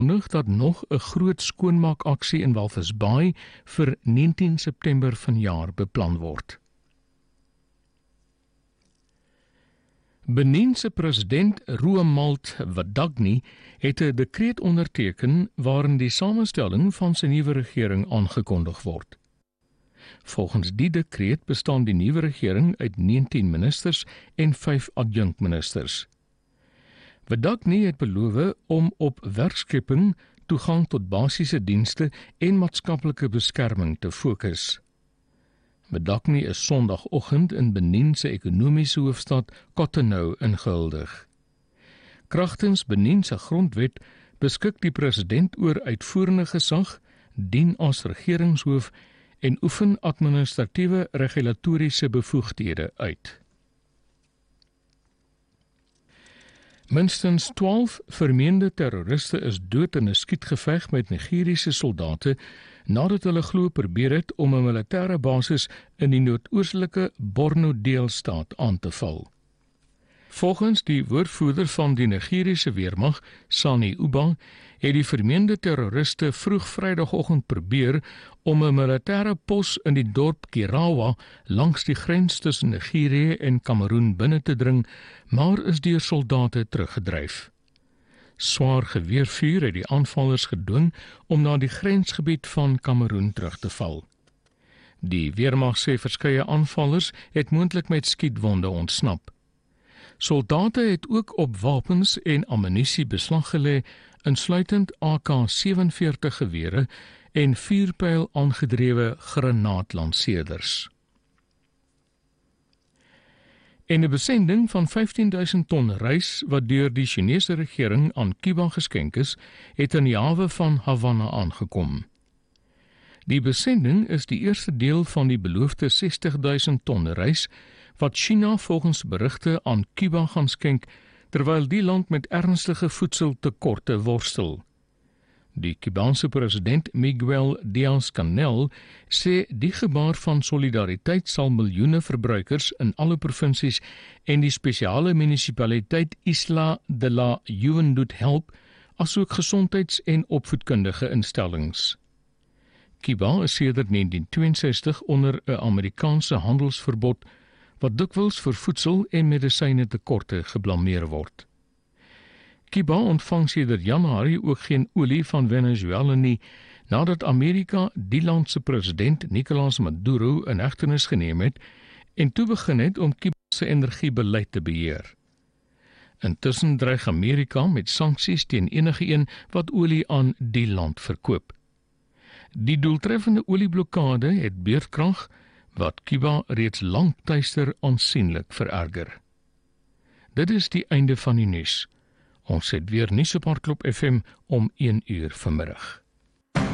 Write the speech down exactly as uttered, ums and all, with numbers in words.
dat nog 'n groot skoonmaakaksie in Walvis Bay vir negentien September vanjaar beplan word. Benin se president Romuald Wadagni het 'n dekreet onderteken waarin die samestelling van sy nuwe regering aangekondig word. Volgens die dekreet bestaan die nuwe regering uit negentien ministers en vyf adjunkministers. Wadagni het beloof om op werkskepping, toegang tot basiese dienste en maatskaplike beskerming te fokus. Wadagni is Sondagoggend in Benin se ekonomiese hoofstad Cotonou ingehuldig. Kragtens Benin se grondwet beskik die president oor uitvoerende gesag, dien as regeringshoof en oefen administratiewe regulatoriese bevoegdhede uit. Minstens twaalf vermeende terroriste is dood in 'n skietgeveg met Nigeriese soldate nadat hulle glo probeer het om 'n militêre basis in die noordoostelike Borno-deelstaat aan te val. Volgens die woordvoerder van die Nigeriese weermag, Sani Uba, het die vermeende terroriste vroeg Vrydagoggend probeer om 'n militêre pos in die dorp Kirawa langs die grens tussen Nigerië en Kameroen binne te dring, maar is deur soldate teruggedryf. Swaar geweervuur het die aanvallers gedwing om na die grensgebied van Kameroen terug te val. Die weermag sê verskeie aanvallers het moontlik met skietwonde ontsnap. Soldate het ook op wapens en ammunisie beslag gelê, insluitend A K sewenveertig gewere en vuurpyl aangedrewe granaatlanseerders. En 'n besending van vyftien duisend ton rys wat deur die Chinese regering aan Kuba geskenk is, het in die hawe van Havana aangekom. Die besending is die eerste deel van die beloofde sestig duisend ton rys wat China volgens berigte aan Kuba gaan skenk, terwyl die land met ernstige voedseltekorte worstel. Die Kubaanse president Miguel Diaz-Canel sê die gebaar van solidariteit sal miljoene verbruikers in alle provinsies en die spesiale munisipaliteit Isla de la Juventud help, asook gesondheids- en opvoedkundige instellings. Kuba is sedert negentien tweeënsestig onder 'n Amerikaanse handelsverbod wat dikwels vir voedsel- en medisyne tekorte geblameer word. Kuba ontvang sedert Januarie ook geen olie van Venezuela nie, nadat Amerika die land se president Nicolás Maduro in hegtenis geneem het en toe begin het om Kuba se energiebeleid te beheer. Intussen dreig Amerika met sanksies teen enigeen wat olie aan die land verkoop. Die doeltreffende olieblokkade het beurtkrag wat Kuba reeds lank tyster aansienlik vererger. Dit is die einde van die nuus. Ons het weer nuus op Hartklop F M om een uur vanmiddag.